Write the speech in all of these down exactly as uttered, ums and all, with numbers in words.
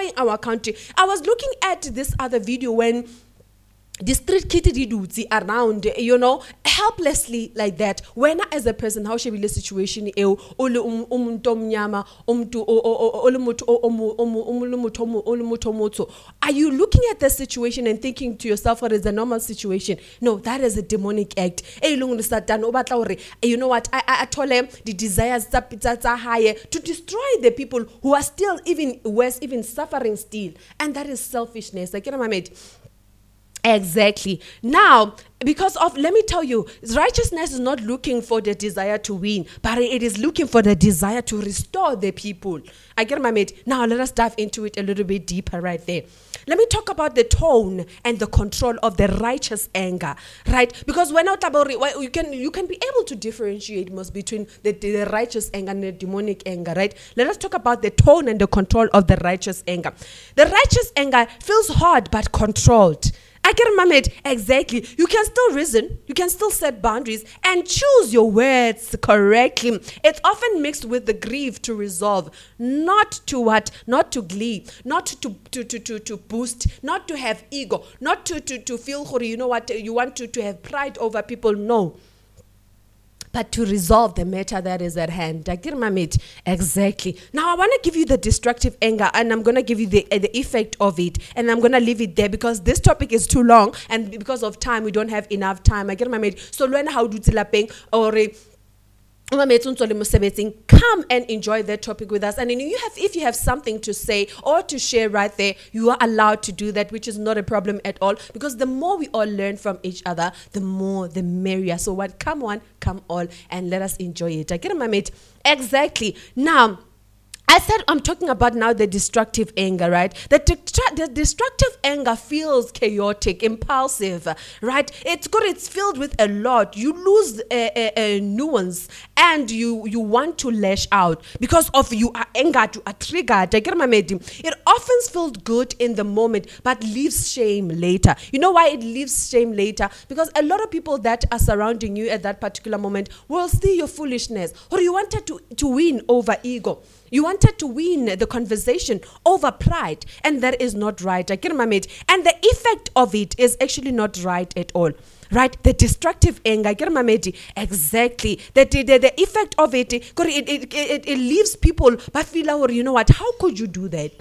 destroying our country. I was looking at this other video when the street kitty didutsi around, you know, helplessly like that. When as a person, how should be the situation? Are you looking at the situation and thinking to yourself, what is a normal situation? No, that is a demonic act. You know what? I, I, I told them the desires higher to destroy the people who are still even worse, even suffering still. And that is selfishness. Like, you know, my mate. Exactly. Now, because of, let me tell you, righteousness is not looking for the desire to win, but it is looking for the desire to restore the people. I get my mate. Now, let us dive into it a little bit deeper right there. Let me talk about the tone and the control of the righteous anger, right? Because when out about you can you can be able to differentiate most between the, the righteous anger and the demonic anger, right? Let us talk about the tone and the control of the righteous anger. The righteous anger feels hard but controlled. I get my mate, exactly. You can still reason, you can still set boundaries and choose your words correctly. It's often mixed with the grief to resolve, not to what, not to glee, not to to to to, to boost, not to have ego, not to to to feel, you know what, you want to, to have pride over people, no. But to resolve the matter that is at hand. I get my mate. Exactly. Now I want to give you the destructive anger, and I'm going to give you the uh, the effect of it, and I'm going to leave it there because this topic is too long, and because of time we don't have enough time. I get my mate. So learn how to do lapeng or come and enjoy that topic with us. And then you have, if you have something to say or to share right there, you are allowed to do that, which is not a problem at all, because the more we all learn from each other, the more the merrier. So what, come on, come all, and let us enjoy it. I get it, my mate. Exactly. Now, I said I'm talking about now the destructive anger, right? The, de- the destructive anger feels chaotic, impulsive, right? It's good. It's filled with a lot. You lose a, a, a nuance, and you you want to lash out because of you are angered, you are triggered. I get my mate. It often feels good in the moment, but leaves shame later. You know why it leaves shame later? Because a lot of people that are surrounding you at that particular moment will see your foolishness, or you wanted to, to win over ego. You wanted to win the conversation over pride, and that is not right. I get my mate. And the effect of it is actually not right at all. Right? The destructive anger, I get my mate. Exactly. The, the, the, the effect of it, it, it, it, it leaves people, but feel, oh, you know what, how could you do that?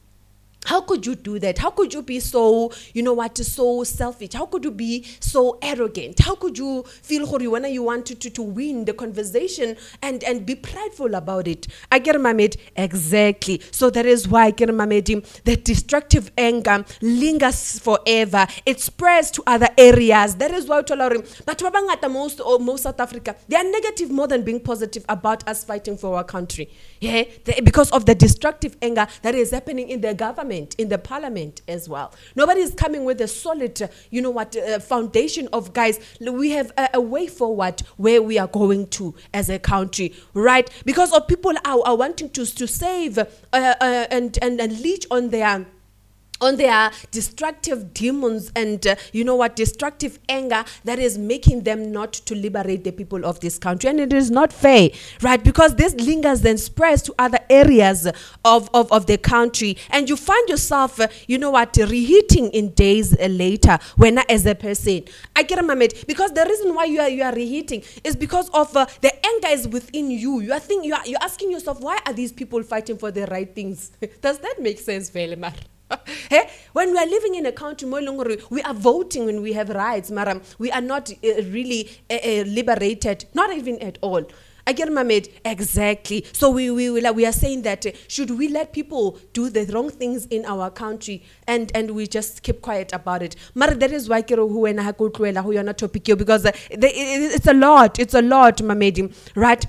How could you do that? How could you be so, you know what, so selfish? How could you be so arrogant? How could you feel when you want to, to, to win the conversation and, and be prideful about it? I get my mate. Exactly. So that is why I get my mate. The destructive anger lingers forever. It spreads to other areas. That is why I told him. But at most or most South Africa, they are negative more than being positive about us fighting for our country. Yeah, the, because of the destructive anger that is happening in the government, in the parliament as well. Nobody is coming with a solid, uh, you know what, uh, foundation of, guys, we have a, a way forward where we are going to as a country, right? Because of people are, are wanting to, to save uh, uh, and, and, and leech on their on their destructive demons and, uh, you know what, destructive anger that is making them not to liberate the people of this country. And it is not fair, right? Because this lingers then spreads to other areas of, of, of the country. And you find yourself, uh, you know what, reheating in days uh, later when as a person. I get my mate. Because the reason why you are you are reheating is because of uh, the anger is within you. You are thinking, you are you're asking yourself, why are these people fighting for the right things? Does that make sense, Velimar? Hey, when we are living in a country, we are voting when we have rights, madam. We are not uh, really uh, uh, liberated, not even at all. I get my mate. Exactly. So we we we, we are saying that uh, should we let people do the wrong things in our country and and we just keep quiet about it? Mara, that is why kero who and who you are not topic because uh, the, it, it's a lot. It's a lot, my mate. Right?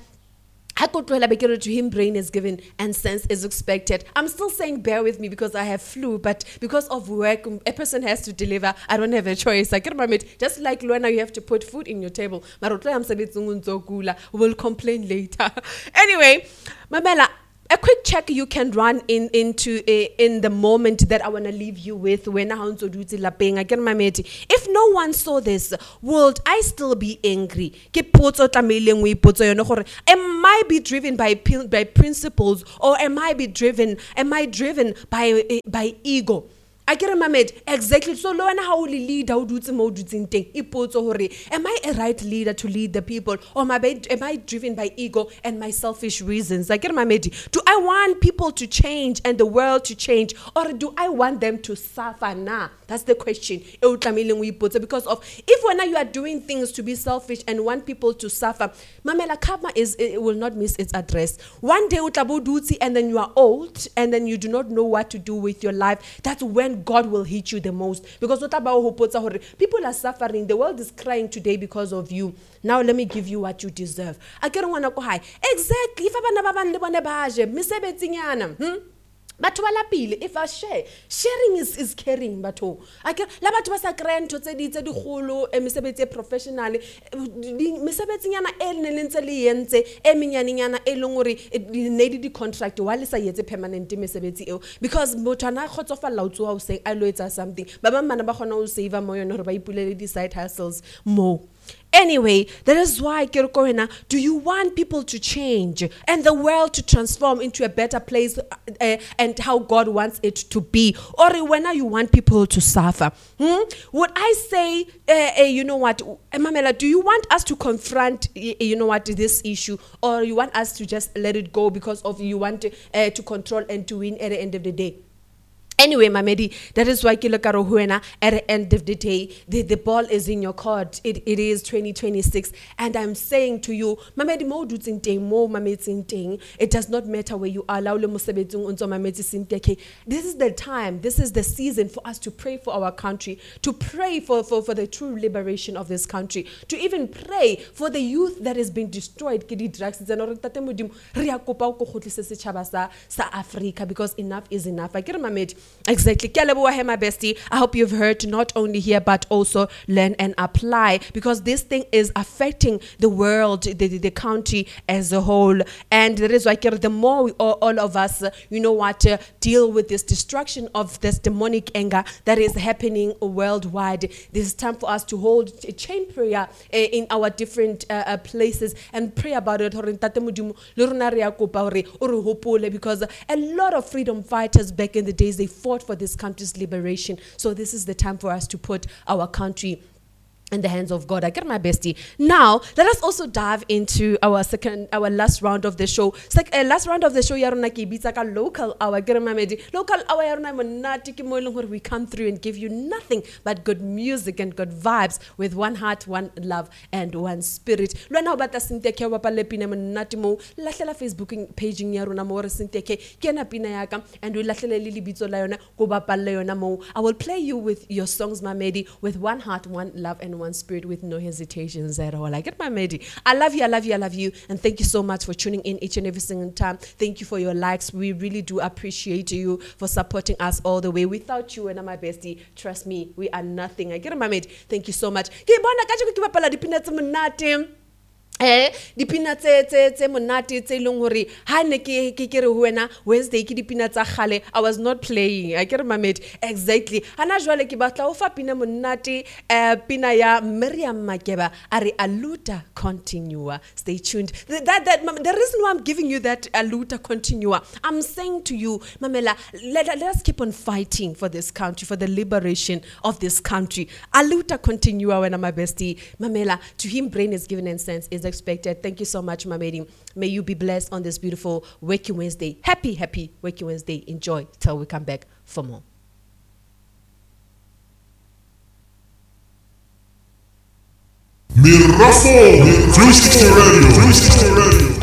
To him, brain is given and sense is expected. I'm still saying bear with me because I have flu, but because of work, a person has to deliver. I don't have a choice. I get my mate. Just like Luana, you have to put food in your table. We'll complain later. Anyway, Mamela, a quick check you can run in into uh, in the moment that I want to leave you with when I want to do the lapeng. Again, my mate, if no one saw this, would I still be angry? Ke potso tlameileng o ipotse yone gore, am I be driven by by principles, or am I be driven am I driven by uh, by ego? I get my mate exactly. So lo wena ha o le leader o dutse mo dutseng teng ipotso hore, am I a right leader to lead the people, or am I am I driven by ego and my selfish reasons? I get my mate. Do I want people to change and the world to change, or do I want them to suffer? Nah, that's the question. Because of if when you are doing things to be selfish and want people to suffer, mamela karma is it will not miss its address. One day utabo dutsi and then you are old and then you do not know what to do with your life. That's when God will hit you the most, because people are suffering. The world is crying today because of you. Now let me give you what you deserve. I don't want to go high. Exactly. If But if I share, sharing is, is caring. But I can la batho ba sa grant to tse di tse di golo e mesebetsi professional mesebetsi nyana e ne lentse le yentse e menyane nyana e leng gore di need di contract wa le sa yetse permanent mesebetsi eo, because motho ana khotsofala o tsoa o say I lo etsa something ba ba mana ba gona o save mo yone gore ba ipulele di side hustles mo. Anyway, that is why, do you want people to change and the world to transform into a better place uh, and how God wants it to be? Or when you want people to suffer? Hmm? Would I say, uh, uh, you know what, Mamela, do you want us to confront, you know what, this issue? Or you want us to just let it go because of you want to, uh, to control and to win at the end of the day? Anyway, Mamedi, that is why Kilokaro Huena, at the end of the day, the, the ball is in your court. It, it is twenty twenty-six. And I'm saying to you, Mamedi mo dutsinte mo mametsinte. It does not matter where you are. This is the time, this is the season for us to pray for our country, to pray for, for, for the true liberation of this country, to even pray for the youth that has been destroyed. Because enough is enough. I get my mate. Exactly. My bestie. I hope you've heard not only here but also learn and apply, because this thing is affecting the world, the, the, the country as a whole. And that is why the more we all, all of us, uh, you know what, uh, deal with this destruction of this demonic anger that is happening worldwide. This is time for us to hold a chain prayer uh, in our different uh, uh, places and pray about it. Because a lot of freedom fighters back in the days, they fought for this country's liberation. So this is the time for us to put our country in the hands of God. I get my bestie. Now, let us also dive into our second, our last round of the show. It's like a uh, last round of the show. Yarona ki bitsa ka local hour. Get my medi. Local hour yarona monati ki mo ileng gore we come through and give you nothing but good music and good vibes with one heart, one love, and one spirit. Lwana obata Cynthia ke wa pale pina monati mo lahlela Facebook page yarona mo re Cynthia ke ke na pina yaka and we lahlela lili bitso la yona go bapalla yona mo. I will play you with your songs, my medi, with one heart, one love, and one spirit, with no hesitations at all. I get my medi. I love you, I love you, I love you. And thank you so much for tuning in each and every single time. Thank you for your likes. We really do appreciate you for supporting us all the way. Without you and my bestie, trust me, we are nothing. I get my medi. Thank you so much. Eh dipina tse tse tse monate tse leng hore ha ne ke ke ke re ho wena Wednesday ke dipina tsa khale. I was not playing. I get my mate exactly. Hana jwale ke batla o fa pina monate eh pina ya Miriam Makeba are Aluta Continua. Stay tuned. That that the reason why I'm giving you that Aluta Continua, I'm saying to you, Mamela, let, let us keep on fighting for this country, for the liberation of this country. Aluta Continua when I'm my bestie. Mamela, to him brain is given and sense is expected. Thank you so much, Mamedi. May you be blessed on this beautiful Waking Wednesday. Happy, happy Waking Wednesday. Enjoy till we come back for more. Mirafo three sixty Radio. three sixty Radio.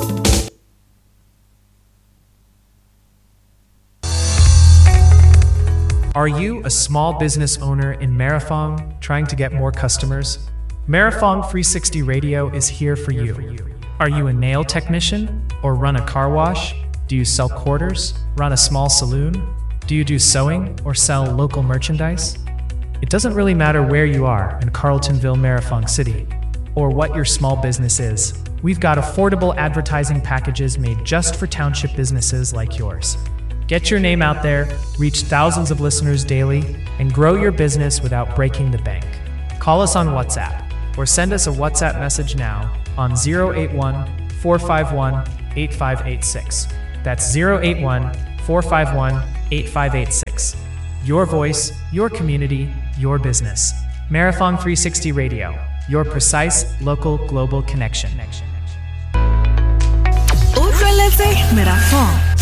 Are you a small business owner in Marifong trying to get more customers? Marifong three sixty Radio is here for you. Are you a nail technician or run a car wash? Do you sell quarters, run a small saloon? Do you do sewing or sell local merchandise? It doesn't really matter where you are in Carletonville, Marifong City, or what your small business is. we've got affordable advertising packages made just for township businesses like yours. Get your name out there, reach thousands of listeners daily, and grow your business without breaking the bank. Call us on WhatsApp or send us a WhatsApp message now on zero eight one, four five one, eight five eight six. That's zero eight one, four five one, eight five eight six. Your voice, your community, your business. Marathon three sixty Radio, your precise, local, global connection. Utlweletse Marathon.